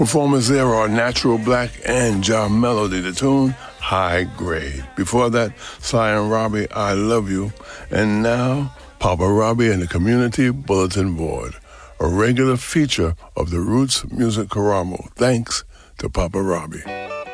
Performers there are Natural Black and John Melody, the tune High Grade. Before that, Sly and Robbie, I Love You. And now, Papa Robbie and the Community Bulletin Board, a regular feature of the Roots Music Karamu. Thanks to Papa Robbie.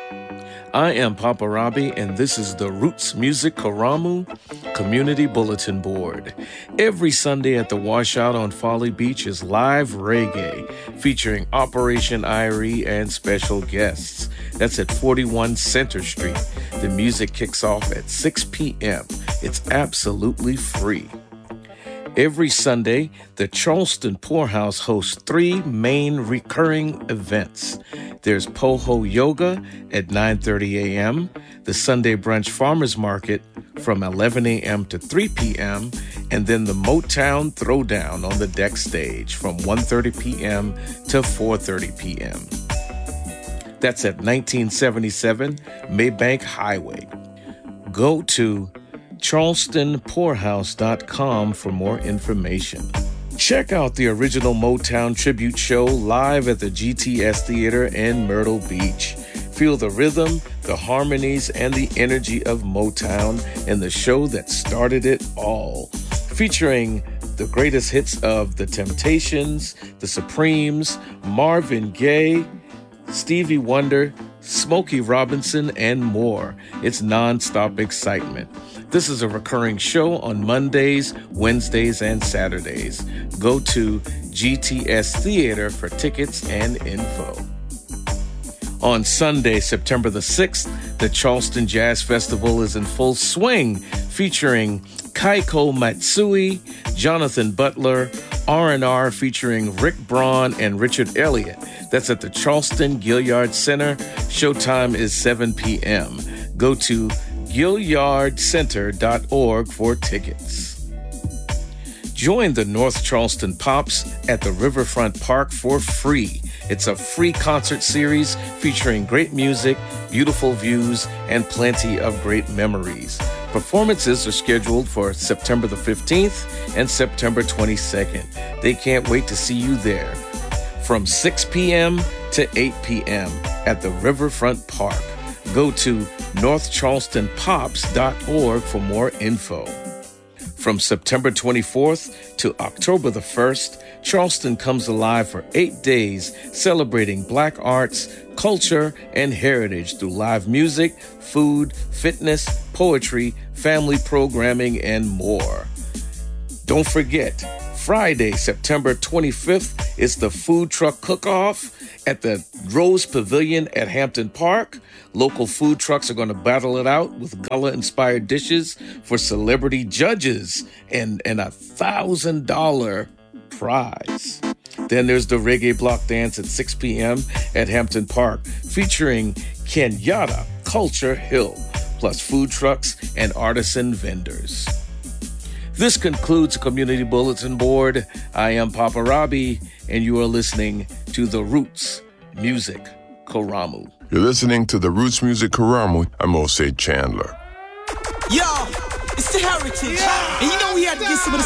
I am Papa Robbie, and this is the Roots Music Karamu Community Bulletin Board. Every Sunday at the Washout on Folly Beach is live reggae, featuring Operation Irie and special guests. That's at 41 Center Street. The music kicks off at 6 p.m. It's absolutely free. Every Sunday, the Charleston Poorhouse hosts 3 main recurring events. There's Poho Yoga at 9:30 a.m., the Sunday Brunch Farmers Market from 11 a.m. to 3 p.m., and then the Motown Throwdown on the deck stage from 1:30 p.m. to 4:30 p.m. That's at 1977 Maybank Highway. Go to charlestonpoorhouse.com for more information. Check out the original Motown tribute show live at the GTS Theater in Myrtle Beach. Feel the rhythm, the harmonies, and the energy of Motown in the show that started it all. Featuring the greatest hits of The Temptations, The Supremes, Marvin Gaye, Stevie Wonder, Smokey Robinson, and more. It's non-stop excitement. This is a recurring show on Mondays, Wednesdays, and Saturdays. Go to GTS Theater for tickets and info. On Sunday, September the 6th, the Charleston Jazz Festival is in full swing, featuring Kaiko Matsui, Jonathan Butler, R&R featuring Rick Braun and Richard Elliott. That's at the Charleston Gilliard Center. Showtime is 7 p.m. Go to gilliardcenter.org for tickets. Join the North Charleston Pops at the Riverfront Park for free. It's a free concert series featuring great music, beautiful views, and plenty of great memories. Performances are scheduled for September the 15th and September 22nd. They can't wait to see you there. From 6 p.m. to 8 p.m. at the Riverfront Park. Go to northcharlestonpops.org for more info. From September 24th to October the 1st, Charleston comes alive for 8 days, celebrating Black arts, culture, and heritage through live music, food, fitness, poetry, family programming, and more. Don't forget, Friday, September 25th is the Food Truck Cook-Off at the Rose Pavilion at Hampton Park. Local food trucks are going to battle it out with Gullah-inspired dishes for celebrity judges and a $1,000 prize. Then there's the Reggae Block Dance at 6 p.m. at Hampton Park, featuring Kenyatta Culture Hill, plus food trucks and artisan vendors. This concludes the Community Bulletin Board. I am Papa Robbie, and you are listening to the Roots Music Karamu. You're listening to the Roots Music Karamu. I'm Osei Chandler. Yo, it's the heritage. Yeah. And you know we had to get some of the